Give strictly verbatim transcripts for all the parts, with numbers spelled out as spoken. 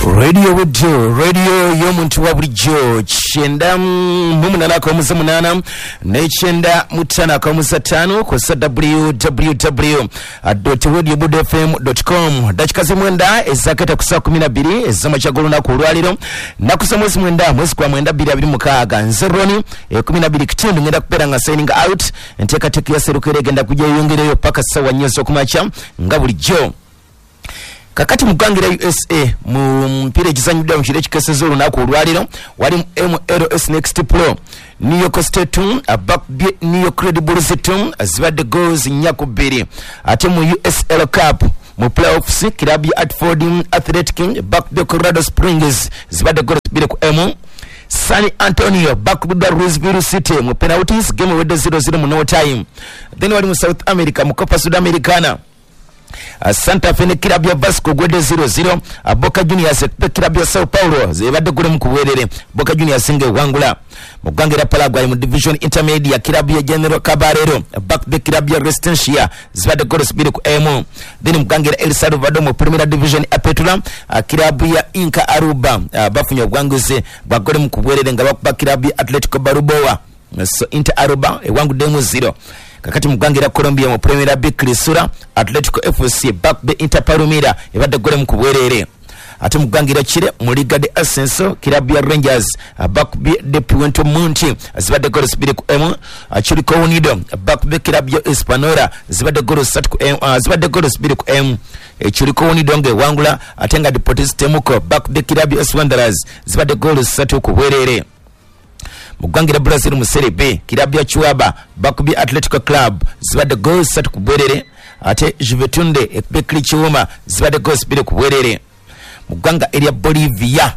Radio Woodjo, Radio Yomuntu wa bulijjo, chenda mumunana kwa musa munana, ne chenda mutana kwa musa tano, kwa sa w w w dot radio wood f m dot com. Dachikazi mwenda, ezakata kusa kumina biri, ezama chagulu na kulwaliro, na kusa mwezi mwenda, mwezi kwa mwenda biri abiri mukaga, nzeroni, e kumina biri kitundu ngenda kupera nga signing out, nteka teki ya serukere genda kuja yungire yo paka sawa nyeso kumacha, nga bulijjo. Kakati mugangira U S A mu mpire kizanyudde mu kire kikesezo lunaku olwaliro wali M L S Next Pro New York State abak New York Red Bulls team azibadde goals nyakubiri ate mu U S L Cup mu playoffs club ya Atford Athletic back the Colorado Springs zibadde goals bire ku M San Antonio back with the Louisville City mu penalties game with the zero zero mu no time. Then wali mu South America mu Copa Sudamericana Uh, Santa Fe ne club ya Vasco gwede zero zero uh, Boca Juniors pe club ya Sao Paulo zebadde gule mukuwerere Boca Juniors nge wangula mugangira Paraguay mu division intermediate club ya General Caballero uh, back the club ya Resistencia zebadde gole speed ku M. Then mugangira El Salvador mu Primera Division ya Petula uh, club ya Inca Aruba uh, bafunye obwanguze bagole mukuwerere nga bakba club ya Atletico Balboa uh, so Inter Aruba e wangu demu zero. Kakati mugangira Colombia mu Primera B Crisura Atletico F C back the Inter Palmira ebadde gole mu kubwerere ate mugangira Chile mu Liga de Ascenso club ya Rangers back the Puerto Montt zibadde gole speed ku M. Chilico Unido back the club ya Española zibadde gole sat ku M zibadde gole speed ku M. Chilico Unido nge wangula atenga Deportes Temuco back the club ya Wanderers zibadde gole sat ku bwerere mugangira Brazil mu Serie B club ya Chuaba bakubi Atletico Club zibadde goals satu kubwerere ate Juventude ekbekli Chiuma zibadde goals bire kubwerere muganga elia Bolivia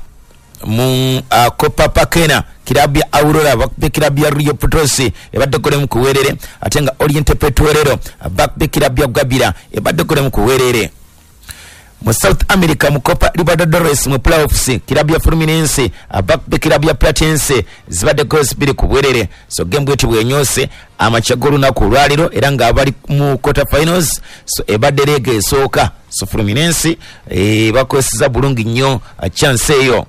mu uh, Copa Pakena club ya Aurora bakubi club ya Rio Petrosi ebadde gole mu kuwerere ate nga Oriente Petrolero bakubi club ya Guabira ebadde gole mu kuwerere mu South America mu Copa Libertadores mu playoffs club ya Fluminense back the club ya Platense zibadde goals biri kubwerere so game bwetu bwenyose amachaguru na kulwaliro era nga abali mu quarter finals so ebadde lege soka so Fluminense e bakosiza bulungi nnyo chance eyo.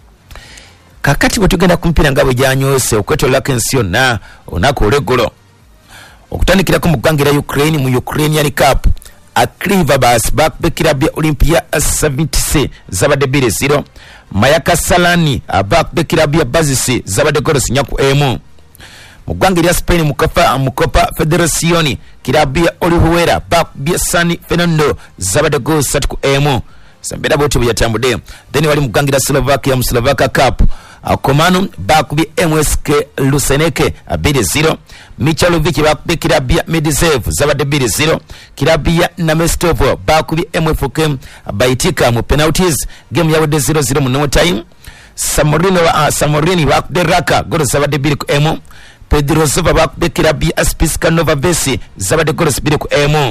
Kakati bwetugenda kumpira ngabo janyose okweto lakensi yonna onako olegolo okutandikira ku mugangira Ukraine mu Ukrainian Cup Akriva bas back the club ya Olympia seventy zabade bire zero Mayaka Salani back the club ya Bazisi zabade goals nyaku M. Mugangira Spain mukafa mukopa Federazioni club ya Olihuera back the San Fernando zabade goals sat ku M. Sambera bote byatambude then wali mugangira Slovakia mu Slovakia Cup Komano back the M S K Luseneke bire zero Michalovic back the club ya Medvedev zabade bire zero club ya Namestovo back the M F K Baitika mu penalties game ya wode zero zero mu no time. Samorino wa uh, Samorini back the Raka gol zabade bire ku M. Pedro Silva back the club ya Spiska Nova Vesi zabade gol bire ku M.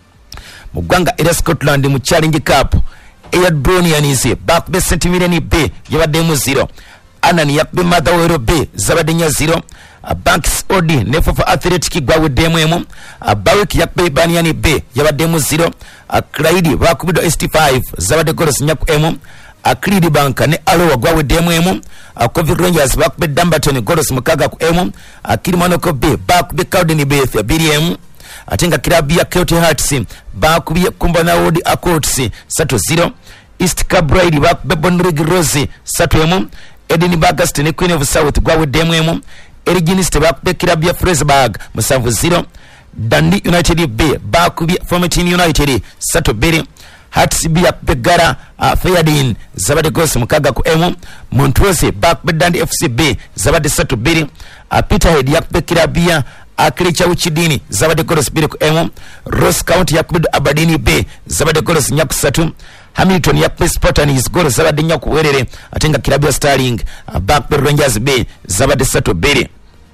Muganga ila Scotland mu Challenge Cup Eyad Bronianisi back the Saint Mirren B yabade mu zero Anani yakbe Madawero B zabade nya zero Banks Odi Nefofa Athletic gwa wedemu emu Bawik yakbe Baniani B yabade mu zero Kraidi bakubido S T five zabade goals nyaku emu Akridi Banka ne Alowa gwa wedemu emu Covid Rangers bakbe Dumbarton goals mukaga ku emu Kilimanoko B bakbe Cowden B biri emu atenga kilabu ya Coyote Hearts bakubiye Kumbana Wodi Accords sato zero East Cabride bakbe Bonrig Rose sato emu Edinburgh State ne Queen of South gwa wedemu emu Eriginist bakbe kilabu ya Fresburg musanvu zero Dundee United B bakubye Formerton United sato biri Hearts B yakbe Gara uh, Fayadin zabade goals mukaga ku M. Montrose bakbe Dundee F C B zabade sato biri uh, Peterhead yakbe kilabu ya Akricha Uchidini zabade goals biri ku M. Ross County yakbe Aberdeen B zabade goals nyaku satu Hamilton yakbe Spartans goals zabade nyaku werere atenga kilabu ya Sterling uh, bakbe Rangers B zabade sato biri.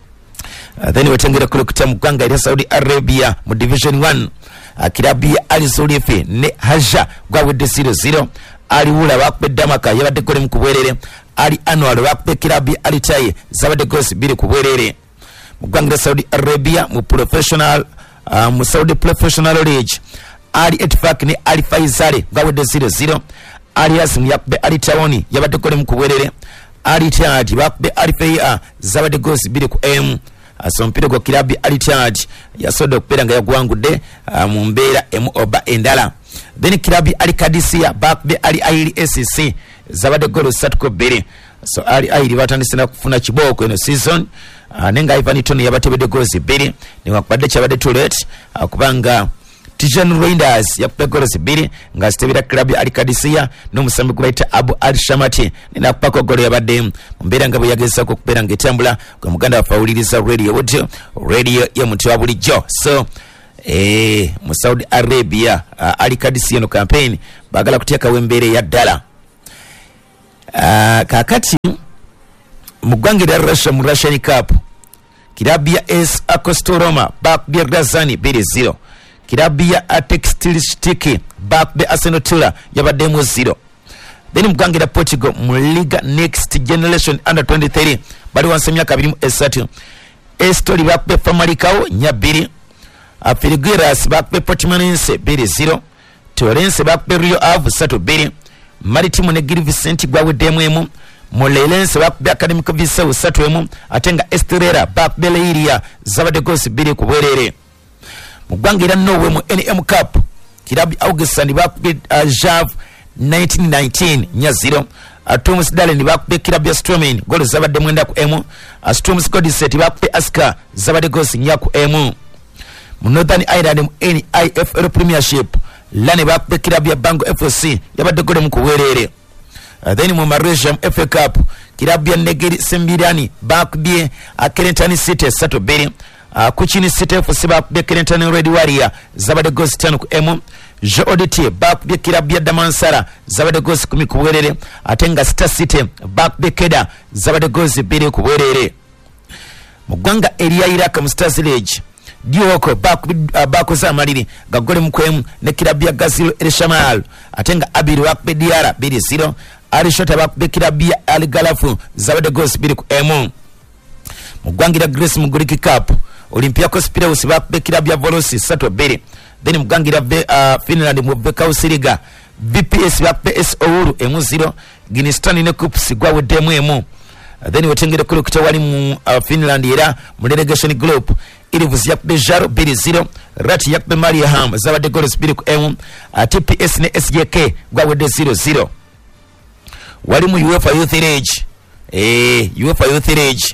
Uh, then wetengere kulikuta muganga ila Saudi Arabia mu Division one uh, kilabu ya Ali Solife ne Haja gwa wede zero zero Ali Wula wakbe Damaka yabade gole mkubwerere Ali Anwar wakbe kilabu ya Ali Tai zabade goals biri kubwerere muganga ila Saudi Arabia mu professional uh, mu Saudi Professional League Ali Etfak ne Ali Faisal gwa wede zero zero alias yakbe ali tawoni yabadde kole mu kuwerere ali tati bakbe ali feya zabadde goals biri ku M asompire go kilabi ali tati yasodo okupera nga yagwangudde mu mbeera emu oba endala. Then kilabi ali kadisia bakbe ali aili S C zabadde goals ssatu ku bbiri. So ali aili batandise na kufuna kiboko eno season. Uh, nenga Ivan Tony yabatebedde goals bbiri ne wakubadde kyabadde toilet uh, kubanga Tijan Rangers yakupe goals bbiri nga stebira club ali kadisia n'omusambi kubaita Abu Al Shamati nina kupako golo yabadde mu mbeera nga bwe yageza ko kupera ngetambula kwa muganda afawuliriza radio audio radio ya mutwa bulijjo. So eh mu Saudi Arabia uh, ali kadisia no campaign bagala kuteeka wembere ya ddala. Uh, kakati mugwangira Russia mu Russian Cup kirabia S Acosto Roma back be Razani biri zero kirabia Apex Tilistiki back be Arsenal Tula yabadde mu zero. Then mugwangira Portugal mu Liga Next Generation under twenty-three bali wanse myaka abiri mu esatu Estori back be Famalicao nyabiri Figueiras back be Portimonense biri zero Torrense back be Rio Ave satu biri Maritimo ne Gil Vicente gwawe demwemu Molelense bakubya Academic Visa usatu emu atenga Estrela bakubya Leiria zabade goals biri kubwerere. Mugwangira Norway mu N M Cup kirabi Augustin bakubya uh, Jav nineteen nineteen nya zero Thomas Dalen bakubya kirabi Stromin goals zabade mwenda ku emu Storms Codiset bakubya Aska zabade goals nya ku emu. Mu Northern Ireland mu N I F L Premiership Lane bakubya kirabi Bango F C yabade gole mu kubwerere. Uh, then mu Malaysia F A Cup kirabia Negeri Sembirani bakubye Akelentani City satu biri uh, Kuchini City F C bakubye Kelentani Red Warrior zabade goals tano ku emu. Jo Oditi bakubye kirabia Damansara zabade goals kumi ku bwerere atenga Star City bakubye Keda zabade goals biri ku bwerere. Mugwanga Elia Iraka mu Stars Village Dioko bakubye uh, bakoza amaliri gagole mu kwemu ne kirabia Gazilo El Shamal atenga Abiru bakubye Diara biri zero Arishota bakubye kirabia Ali Galafu zabade goals biri ku emu. Mugwangira Grace Muguriki Cup Olympiacos Piraeus bakubye kirabia Volosi satu biri. Then mugwangira uh, Finland mu Bekau Siriga V P S bakubye S Ouru emu zero Guinistan ne Cups gwawe demu emu. Uh, then wetengere kule kutawali mu uh, Finland era mu relegation group Ilivus yakubye Jaro biri zero Rati yakubye Mariaham zabade goals biri ku emu. uh, T P S ne S J K gwawe de zero zero. Wali mu UEFA Youth Age eh UEFA Youth Age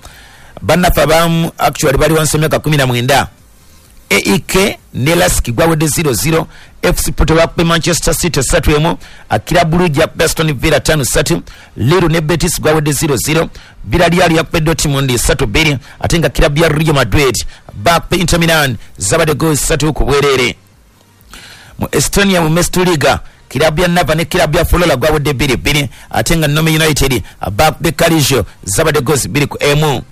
bana fabamu actually bali wansemeka kumi na mwenda A E K Nelaski gwawe de zero zero F C Porto bakubye Manchester City satu emu Akira Buruji yakubye Aston Villa tano satu Lero ne Betis gwawe de zero zero Villarreal yakubye Dortmund satu biri atenga kirabia Real Madrid bakubye Inter Milan zabade goals satu ku bwerere. Mu Estonia mu Mestoliga kirabia Nava ne kirabia Fulola gwawe de biri biri atenga Nome United bakubye Calcio zabade goals biri ku emu.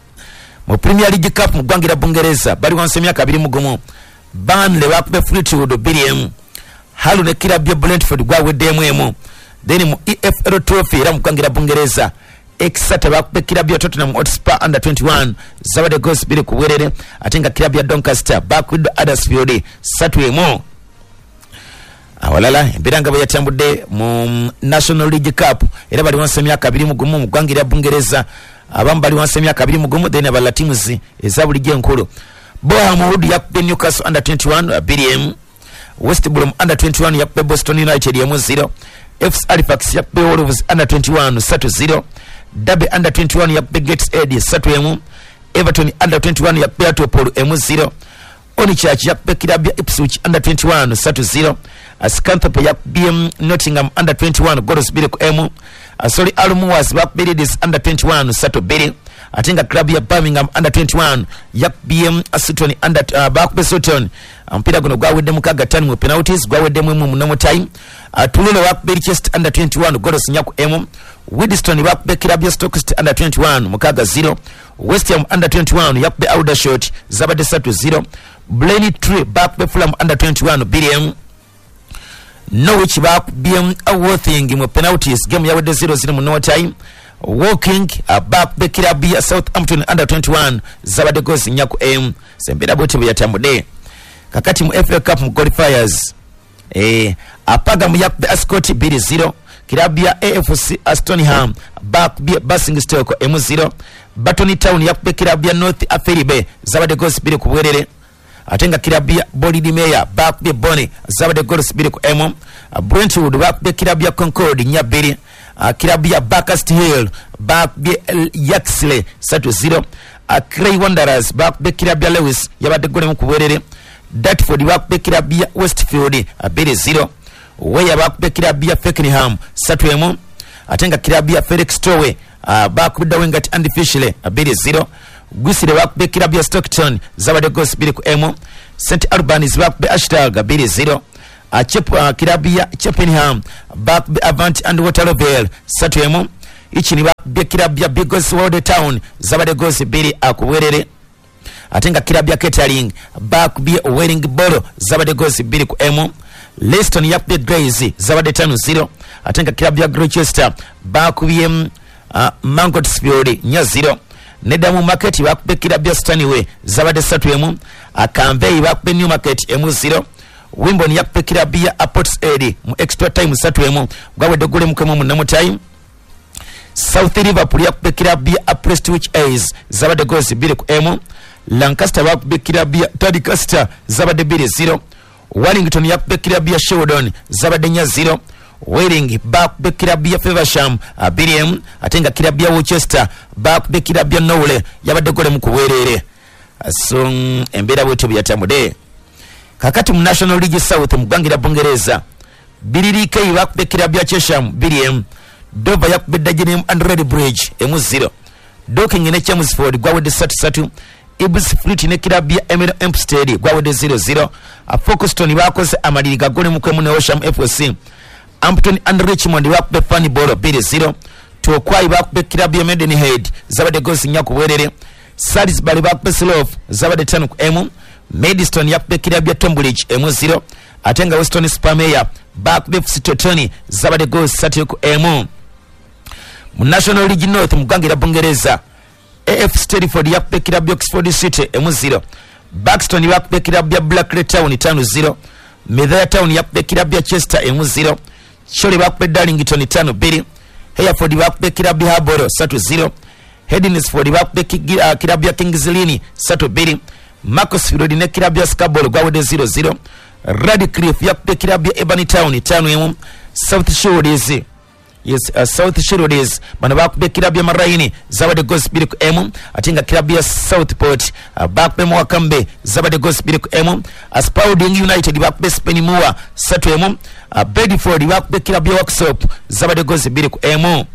Mu Premier League Cup mu gwangira Bungereza bali wanse myaka abiri mugumu Burnley bakubye Fleetwood biri emu Hull ne kirabia Brentford gwawe de emu. Then mu E F L Trophy era mu gwangira Bungereza Exeter bakubye kirabia Tottenham Hotspur under twenty-one zabade goals biri ku bwerere atenga kirabia Doncaster bakubye Huddersfield satu emu. Awalala embiranga bwe yatambudde mu National League Cup era bali wanse myaka abiri mugumu mu gwangira Bungereza abamu bali wanse myaka abiri mugumu then abala teams ezabulije enkulu. Boham Wood yakubye Newcastle under twenty-one biri emu. West Brom under twenty-one yakubye Boston United emu zero. F C Halifax yakubye Wolves under twenty-one satu zero. Derby under twenty-one yakubye Gateshead satu emu. Everton under twenty-one yakubye Hartlepool emu zero. Onichurch yakubye kirabia Ipswich under twenty-one satu zero. Scunthorpe yakubye Nottingham under twenty-one goals biri ku emu. Sorry Almuwas bakubye Leeds under twenty-one satu biri atenga club ya Birmingham under twenty-one yakubye Sutton under uh, bakubye Sutton mpira guno gwawedde mukaga tano mu penalties gwawedde mu mu no time. Tulule bakubye Chester under twenty-one goals nyaku emu. Widstone bakubye club ya Stoke City under twenty-one mukaga zero. West Ham under twenty-one yakubye Aldershot zabade satu zero. Braintree bakubye Fulham under twenty-one biri emu. Norwich bakubye Worthing mu penalties game yawedde zero zero mu no time. Walking uh, back the club ya Southampton under twenty-one zabade goals nyaku emu. Sembera bote bwe yatambude kakati mu F A Cup mu qualifiers eh apaga mu yakbe Ascot two zero. Kilabu ya A F C Astonham bakubye Basingstoke M zero. Batoni Town yakube kilabu ya North Aferibe zabade goals two ku bwerere. Atenga kilabu ya Bolidi Meya bakubye Boni zabade goals two ku M. Brentwood bakubye kilabu ya Concord Nyabiri. Kilabu ya Bathurst Hill bakubye Yaxley three zero. Clay Wanderers bakubye kilabu ya Lewis yabade goal ku bwerere. Dartford bakubye kilabu ya Westfield two zero. Weya bakubye kilabu ya Fakenham three emu. Atenga kilabu ya Felix Towe uh, bakubye Wingate and Fishley two zero. Gusire bakubye kilabu ya Stockton zabade goals two ku emu. Saint Albans bakubye Ashton two zero. Uh, chip, uh, kilabu ya Chippenham bakubye Avant and Waterlooville three emu. Ichi ni bakubye kilabu ya Biggleswade Town zabade goals two akubwerere. Atenga kilabu ya Kettering bakubye Wellingborough zabade goals two ku emu. Leicester yakubye Grays zabade five zero. Atenga kilabu ya Gloucester bakubye uh, Mansfield nya zero. Nedamu Market bakubye kilabu ya Stanley zabade three emu. Akambe bakubye Newmarket emu zero. Wimbledon yakubye kilabu ya Portsmouth mu extra time three emu gwawede gole mukemo mu namo time. South Liverpool yakubye kilabu ya Prestwich Ace zabade goals two ku emu. Lancaster bakubye kilabu ya Doncaster zabade two zero. Wellington yakubye kilabu ya Sheridan zabade nya zero. Waiting bakubye kilabu ya Feversham two emu. Atenga kilabu ya Worcester bakubye kilabu ya Knowle yabade gole mu kuwerere. So embera bwetu byatamude. Kakati mu National League South mugwangira Bungereza Bilirike bakubye kilabu ya Chesham two emu. Dover yakubye Dagenham and Redbridge emu zero. Dorking ne Chelmsford gwawede three three. Ibis Fleet ne kilabu ya Emirates Hempstead gwawede zero zero. A Folkestone bakoze amaliri gagole mukwe mu Osham F C. Hampton and Richmond bakubye Fanborough two zero. Torquay bakubye kilabu ya Maidenhead zabade goals nya kubwerere. Salisbury bakubye Slough zabade five ku emu. Maidstone yakubye kilabu ya Tonbridge emu zero. Atenga Weston Spameya bakubye Stotoni zabade goals three ku emu. Mu National League North mugwangira Bungereza A F Stafford yakubye kilabu ya Oxford City emu zero. Buxton yakubye kilabu ya Blackley Town five zero. Medhaya Town yakubye kilabu ya Chester emu zero. Chole bakubye Darlington five two. Hereford bakubye kilabu ya Harbour three zero. Hednesford bakubye kilabu ya Kings Lynn three two. Macclesfield ne kilabu ya Scarborough gwawede zero zero. Radcliffe yakubye kilabu ya Ebony Town five emu. South Shields yes uh, South Shields bana bakubye kilabu ya Maraini zabade goals two ku emu. Atenga kilabu ya Southport uh, bakubye Mowakambe zabade goals two ku emu. Spalding United bakubye Spennymoor three emu. uh, Bedford bakubye kilabu ya Worksop zabade goals two ku emu.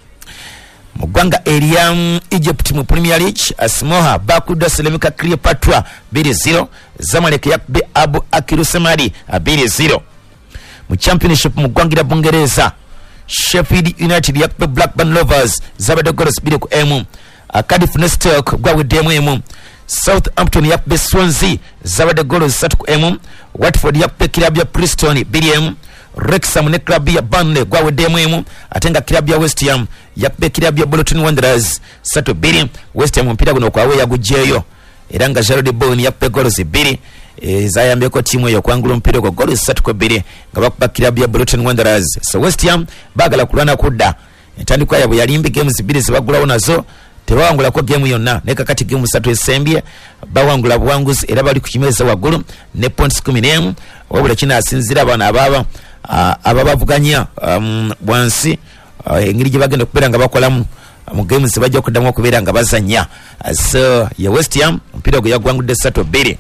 Mugwanga area Egypt mu Premier League Asmoha bakuda Selemika Cleopatra two zero. Zamalek yakubye Abu Akiru Semadi two zero. Mu Championship mugwangira Bungereza Sheffield United yakubye Blackburn Rovers zabade goals two ku emu. Cardiff ne Stoke gwawede emu. Southampton yakubye Swansea zabade goals three ku emu. Watford yakubye kilabu ya Preston two emu. Wrexham ne kilabu ya Burnley gwawede emu. Atenga kilabu ya West Ham yakubye kilabu ya Bolton Wanderers three two. West Ham mpira guno kwawe yagujeyo eranga Jarrod Bowen yakubye goals two. E, zayambeko timu yo kwangulu mpira kwa goals three ku two nga bakuba kilabu ya Bolton Wanderers. So West Ham bagala kulwana kudda entandikwa yabo yalimbi games two zibagulawo nazo tewangula ko game yonna ne kakati game three esembye bawangula buwanguzi era bali kukimeza wagulu ne points ten n'emu wabula kina asinzira abana ababa ababavuganya um, bwansi uh, engiri gye bagenda kubera nga bakolamu mu games bajja kudamu kubera nga bazanya. So ya West Ham mpira gwe yagwangudde three two.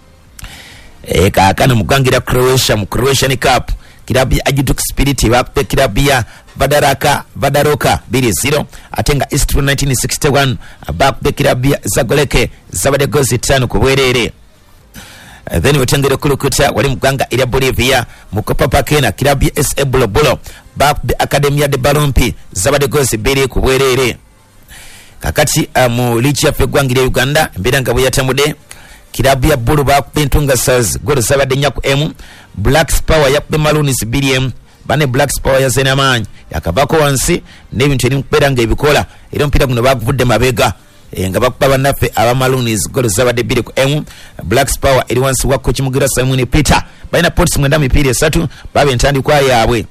E kakana mugwangira Croatia mu Croatian Cup kilabu ya Agituk Spirit bakubye kilabu ya Vadaraka Vadaroka two zero. Atenga Istro nineteen sixty-one bakubye kilabu ya Zagoreke zabade goals five ku bwerere. Uh, then wetengere kulukuta wali mugwanga ila Bolivia mu Copa Pakena kilabu ya S A Bolo Bolo bakubye Academia de Balompi zabade goals two ku bwerere. Kakati uh, mu lichi ya fegwangira Uganda mbira ngabo yatamude kilabu ya Bulu bakubye Ntunga Stars goals zabade nya ku emu. Blacks Power yakubye Maroons two emu. Bane Blacks Power ya Zenamanyi yakabako wansi n'ebintu eri mukubera nga ebikola era mpira guno baguvudde mabega e, nga bakuba bannaffe aba Maroons goal zabadde bbiri ku emu. Blacks Power eri wansi wa coach Mugira Simon Peter balina points mwenda mipiira esatu baba entandikwa yaabwe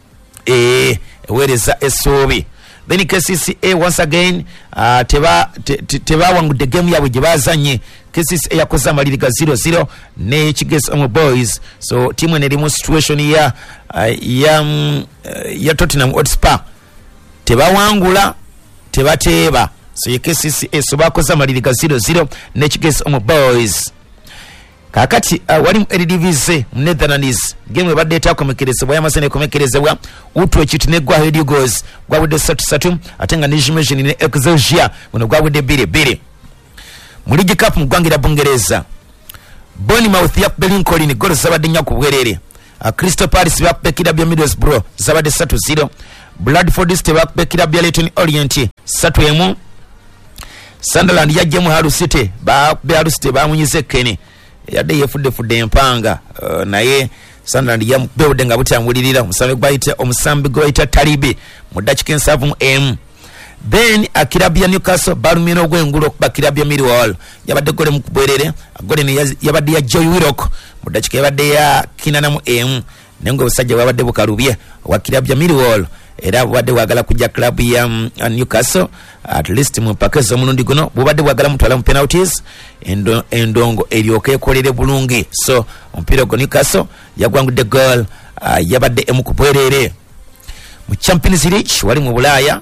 e ewereza esoobi. Then K C C A once again uh, teba te, te, teba wangudde game yabwe gye bazanye. K C C A yakoze amalirika zero zero ne Chiges Omo Boys. So team ene limu situation ya uh, ya um, uh, ya Tottenham Hotspur teba wangula teba teba. So ye K C C A so bakoze amalirika zero zero ne Chiges Omo Boys. Kakati uh, wali mu Eredivisie mu Netherlands game ebadde etakomekerezebwa yamasene komekerezebwa utu ekiti ne gwa Head Eagles gwabudde satu satu atenga ne Jimejini ne Excelsior ngono gwabudde bbiri bbiri. Mu League Cup mu gwangira Bungereza Bournemouth yakubbe Lincoln goal zabadde nnya ku bwerere. uh, Crystal Palace bakubbe Club ya Middlesbrough zabadde satu zero. Bradford City bakubbe Club ya Leyton Orient satu emu. Sunderland yajjemu Hull City bakubbe Hull City bamunyize Kenny yadde yefudde fudde empanga uh, naye Sunderland yamubewde nga butambulirira omusambi gwaite omusambi gwaita Talibi mu dakika ensavu mu M. Then akirabya Newcastle balumira ogwengulo okuba kirabya Millwall yabadde gole mu kubwerere gole ne yabadde ya Joy Willock mu dakika yabadde ya kinana mu M. Nengo busajja wabadde bukalubye wa kirabya Millwall era wadde wagala kujja club ya um, Newcastle at least mu pakezo mulundi guno bubadde wagala mutwala mu penalties endo endongo eryoke ekolere bulungi. So ompira go Newcastle yagwangudde goal uh, yabadde emu kubwerere. Mu Champions League wali mu Bulaya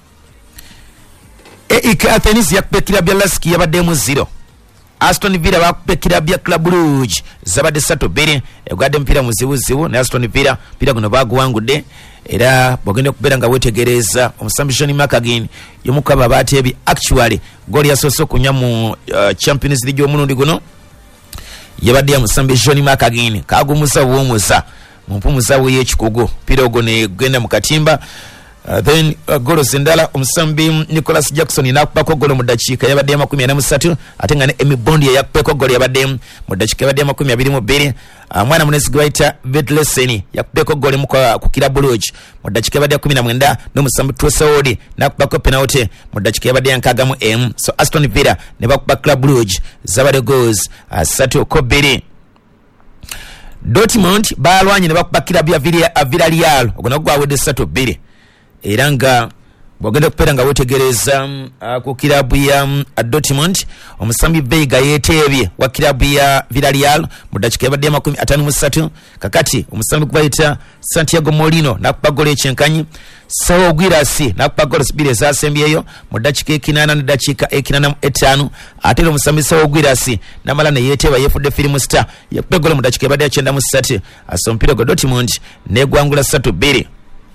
A E K Athens yakubbe Club ya Lask yabadde mu zero. Aston Villa bakubbe Club ya Club Brugge zabadde satu bbiri egwadde mpira muzibuzibu ne Aston Villa mpira guno baguwangudde era bogende kubera nga wetegereza omusambi John McAgin yomukaba batebi actually goal ya soso kunya mu uh, Champions League omulundi guno yabadde ya musambi John McAgin kagumuza bwomuza mu mpumuza we yekikugo mpira ogwo ne genda mu katimba. Uh, then uh, golo zendala omusambi Nicholas Jackson nakubako golo mu dakika yabadde ya makumi ana mu ssatu atenga ne Emi Bondi yakubako golo yabadde mu dakika yabadde ya makumi abiri mu bbiri. Uh, mwana munezi gwaita Vedlesen yakubako golo mu ku Club Brugge mu dakika yabadde ya kumi na mwenda n'omusambi Trossard nakubako penalty mu dakika yabadde ya nkaaga mu M. So Aston Villa ne bakuba Club Brugge zabadde goals asatu uh, ko bbiri. Dortmund balwanye ne bakuba Club ya Villarreal ogwo gwawedde ssatu bbiri. Era nga bwagenda kupera nga wetegereza uh, ku kilabu ya um, Dortmund omusambi Veiga yeteebye wa kilabu ya Villarreal mu dakika yabadde makumi ataano mu ssatu. Kakati omusambi kubayita Santiago Molino nakuba golo ekyenkanyi. Sawo Guirassi nakuba golo bbiri ezasembyeyo mu dakika ekinaana ne dakika ekinaana mu etaano. Ate omusambi Sawo Guirassi namala ne yeteeba yefudde Film Star yakuba golo mu dakika yabadde kyenda mu ssatu. Asompira go Dortmund negwangula ssatu bbiri.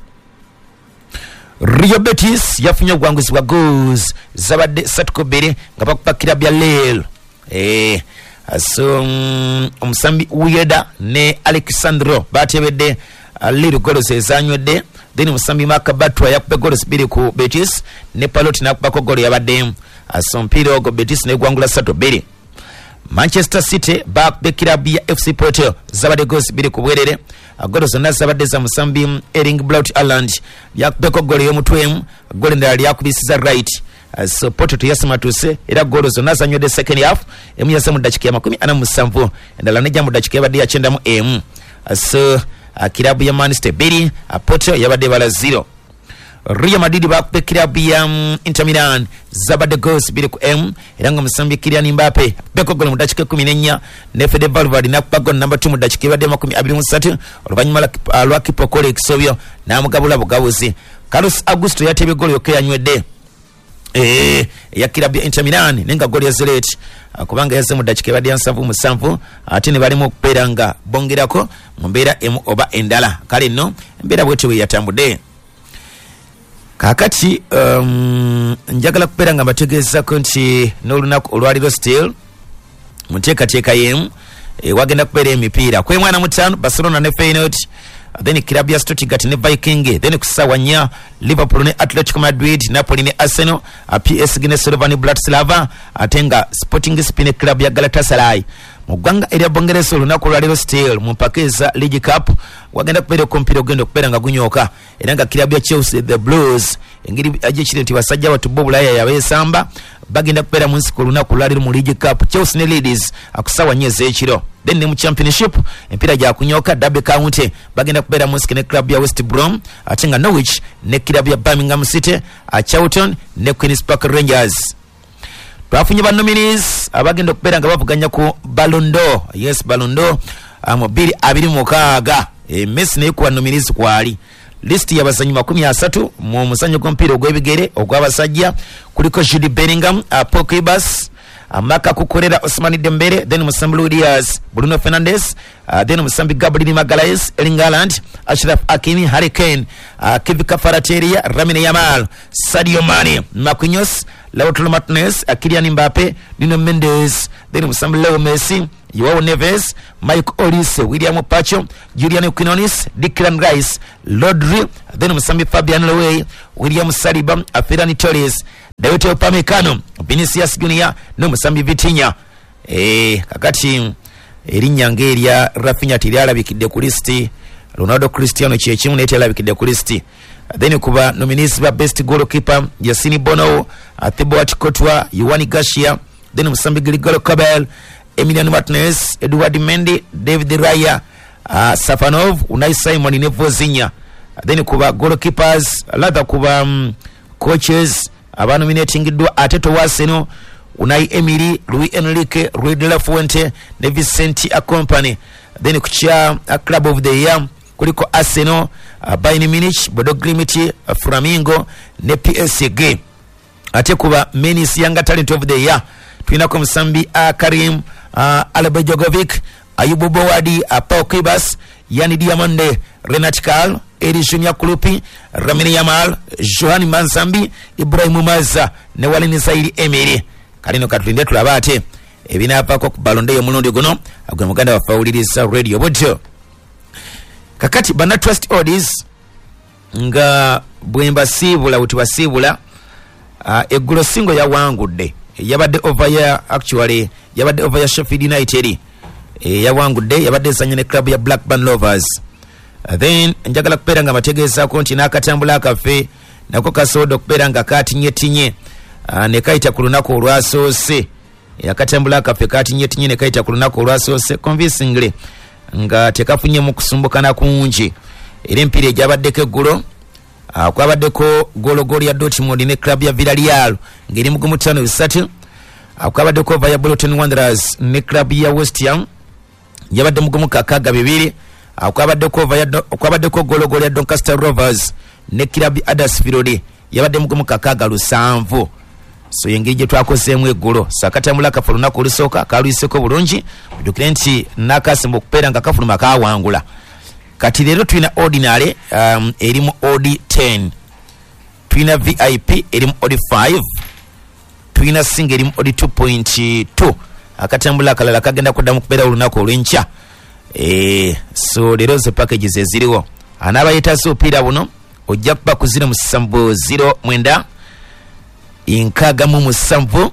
Real Betis yafunye obwanguzi bwa goals zabadde ssatu ku bbiri nga bakuba Club ya Lille. Eh, so um, omusambi Uyeda ne Alexandro batebedde uh, Lille goals ezanywedde. Then omusambi Makabatwa yakuba goals bbiri ku Betis ne Palot nakubako goal yabadde so mpira ogwo Betis negwangula ssatu bbiri. Manchester City bakubbe Club ya F C Porto zabadde goals bbiri ku bwerere. Golo zonna zabadde za musambi Erling Braut Haaland yakubeko golo y'omutwemu golo endala lyakubisiza right. Uh, so Porto teyasematuse era golo zonna zanywedde second half emu yasa mu dakika ya makumi ana mu musanvu endala nejja mu dakika yabadde ya kyenda mu emu. Uh, so uh, kilabu ya Manchester bbiri uh, Porto yabadde bala zero. Real Madrid bakubbe Club ya um, Inter Milan zabadde goals bbiri ku M era nga musambi Kylian Mbappe beko golo mu dakika kumi n'ennya ne Fede Valverde nakuba golo number two mu dakika yabadde makumi abiri mu ssatu oluvannyuma lwa Kipokole ekisobyo n'amugabula bugabuzi. Carlos Augusto yatebye golo yokka yanywedde eh ya Club ya Inter Milan nenga golo ya Zeret kubanga yaze mu dakika yabadde nsanvu mu nsanvu ate ne balimu okubeera nga bongerako mu mbeera emu oba endala. Kale nno embeera bwetyo yatambudde. Kakati um, njagala kupera nga mbategeezako nti n'olunaku olwaliro still muteekateeka yemu e, wagenda kubeera emipiira kwe mwana mutaano Barcelona ne Feyenoord, then Club ya Stuttgart ne Viking, then ku ssaawa nnya Liverpool ne Atletico Madrid, Napoli ne Arsenal, P S G ne Slovan Bratislava, ate nga Sporting Spin Club ya Galatasaray mugwanga eri Bongereza olunaku lwa leero still mu mpakeza League Cup wagenda kubeera kompiro gendo kubeera nga gunyoka era nga kilabu ya Chelsea the Blues engiri ajekire nti basajja batu Bulaya yabesamba bagenda kubeera mu nsiko olunaku lwa leero mu League Cup. Chelsea ne Leeds akusawa nyeze ekiro. Then ne mu Championship empira gya kunyoka Derby County bagenda kubeera mu nsiko ne club ya West Brom ate nga Norwich ne club ya Birmingham City, Charlton ne Queen's Park Rangers. Twafunye ba nominees abagenda okubeera nga bavuganya ku Ballon d'Or. Yes, Ballon d'Or mu bbiri abiri mu mukaaga. E Messi ne kuba nominees kwali. List ya basanyi makumi asatu mu musanyo gw'omupiira ogw'ebigere ogw'abasajja kuliko Jude Bellingham, Paul Kibas, Maka Kukorera, Ousmane Dembele, then Musambi Ludias, Bruno Fernandes, uh, then Musambi Gabriel Magalhaes, Erling Haaland, Achraf Hakimi, Harry Kane, uh, Kevin Kvaratskhelia, Lamine Yamal, Sadio Mane, Marquinhos, Lautaro Martinez, uh, Kylian Mbappe, Nuno Mendes, then Musambi Leo Messi, Joao Neves, Mike Olise, William Pacho, Julian Quinones, Declan Rice, Rodri, then Musambi Fabian Lowe, William Saliba, Ferran Torres, David Upamecano, Vinicius Junior, no Musambi Vitinha. Eh, kakati erinnya ngeerya Rafinha tiryalabikidde ku listi, Ronaldo Cristiano kyekimu naye tyalabikidde ku listi. Then kuba nominees ba best goalkeeper Yassine Bono, Thibaut Courtois, Yohani Garcia, then Musambi Grigolo Kobel, Emiliano Martinez, Edouard Mendy, David Raya, uh, Safanov, Unai Simon ne Vozinha. Then kuba goalkeepers ladha kuba um, coaches abanominatingidwa Ateto Waseno, Unai Emery, Luis Enrique, Rui de la Fuente ne Vicente Kompany. Then kucha uh, club of the year kuliko Arsenal, uh, Bayern Munich, Bodo Glimt, uh, Flamingo ne P S G. Ate kuba Menis Young Talent of the year twinako Musambi uh, Karim uh, Albejogovic, Ayubu Bowadi, uh, Paul Kibas, Yani Diamande, Renat Kal, Eri Junior Kulupi, Lamine Yamal, Johan Mansambi, Ibrahim Maza ne Walini Saidi Emery. Kalino katulinde tulabate ebinaavako ku Ballon d'Or y'omulundi guno agwe muganda wa Fawuliriza Radio Butyo. Kakati bana trust orders nga bwemba sibula uti wasibula uh, eggulo singo ya wangudde yabadde over ya actually yabadde over ya Sheffield United e, yawangudde yabadde sanya ne club ya Blackburn Rovers. Uh, then njagala kubeera nga mategeeza ko nti n'akatambula akafe nako kasobola okubeera nga katinye tinye uh, ne kayita ku lunaku olwasoose. Akatambula akafe katinye tinye ne kayita ku lunaku olwasoose convincingly nga tekafunye mu kusumbukana kungi. Era empira egyabaddeko eggulo uh, kwabaddeko golo golo ya Dortmund ne club ya Villarreal ngeri mu gumutano bisatu. Uh, kwabaddeko via Bolton Wanderers ne club ya West Ham yabadde mu gumukakaga bibiri. Uh, kwabaddeko via kwabaddeko golo golo ya Doncaster Rovers ne club ya Huddersfield yabadde mu gumukakaga lusanvu. So yengeri gye twakoseemu eggulo sakatambula kafa lunaku olusooka kalwiseko bulungi mujjukire nti nakasimba okupeera nga kafuluma kawangula. Kati leero tulina ordinary um, eri mu odi ten, tulina V I P eri mu odi five, tulina singa eri mu odi two point two. Akatambula akalala kagenda kuddamu kubeera olunaku olw'enkya. Eh, so leero ze packages eziriwo anaabayitaza opiira buno ojja kuba ku zero musanvu zero mwenda inkaga mu musanvu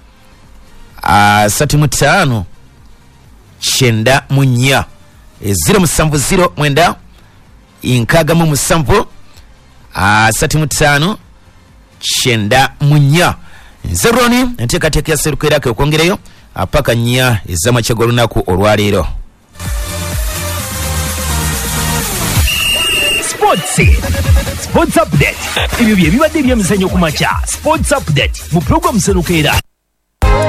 asatu mu ttaano kyenda mu nnya zero musanvu zero mwenda inkaga mu musanvu asatu mu ttaano kyenda mu nnya. Nze Roni enteekateeka ya Serukwera okwongereyo apaka nnya ez'amakya olunaku olwaleero. Sports Sports Update. Ebyo bye bibadde ebyemizannyo ku makya. Sports Update mu program Serukwera.